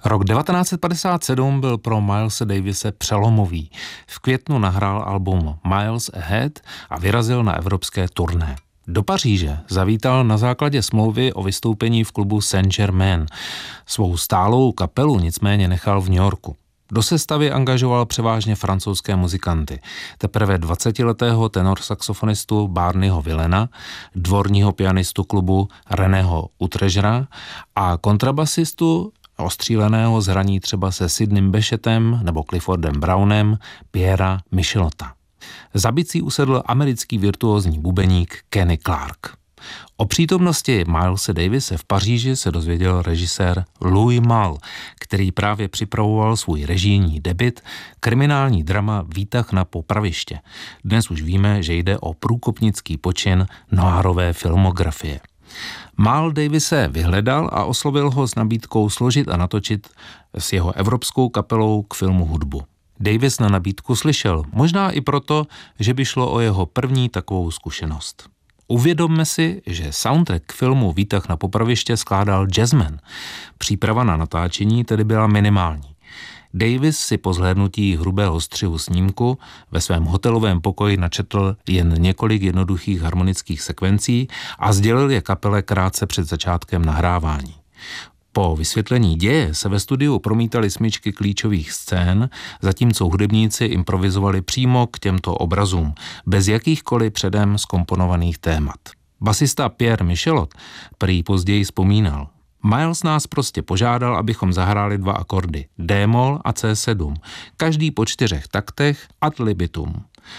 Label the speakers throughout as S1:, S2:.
S1: Rok 1957 byl pro Milese Davise přelomový. V květnu nahrál album Miles Ahead a vyrazil na evropské turné. Do Paříže zavítal na základě smlouvy o vystoupení v klubu Saint-Germain. Svou stálou kapelu nicméně nechal v New Yorku. Do sestavy angažoval převážně francouzské muzikanty. Teprve 20letého tenor-saxofonistu Barneyho Villena, dvorního pianistu klubu Reného Utrežera a kontrabasistu ostříleného z hraní třeba se Sidneym Bechetem nebo Cliffordem Brownem Pierra Michelota. Za bicí usedl americký virtuózní bubeník Kenny Clarke. O přítomnosti Milese Davise v Paříži se dozvěděl režisér Louis Malle, který právě připravoval svůj režijní debut, kriminální drama Výtah na popraviště. Dnes už víme, že jde o průkopnický počin noirové filmografie. Miles Davise vyhledal a oslovil ho s nabídkou složit a natočit s jeho evropskou kapelou k filmu hudbu. Davis na nabídku slyšel, možná i proto, že by šlo o jeho první takovou zkušenost. Uvědomme si, že soundtrack k filmu Výtah na popraviště skládal jazzman. Příprava na natáčení tedy byla minimální. Davis si po zhlédnutí hrubého střihu snímku ve svém hotelovém pokoji načetl jen několik jednoduchých harmonických sekvencí a sdělil je kapele krátce před začátkem nahrávání. Po vysvětlení děje se ve studiu promítaly smyčky klíčových scén, zatímco hudebníci improvizovali přímo k těmto obrazům, bez jakýchkoliv předem zkomponovaných témat. Basista Pierre Michelot prý později vzpomínal: Miles nás prostě požádal, abychom zahráli 2 akordy, D-moll a C7, každý po 4 taktech ad libitum.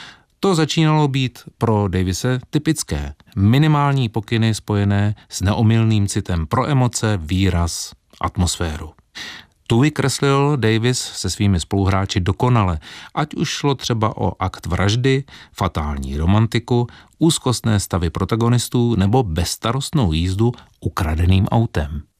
S1: To začínalo být pro Davise typické. Minimální pokyny spojené s neomylným citem pro emoce, výraz, atmosféru. Tu vykreslil Davis se svými spoluhráči dokonale, ať už šlo třeba o akt vraždy, fatální romantiku, úzkostné stavy protagonistů nebo bezstarostnou jízdu ukradeným autem.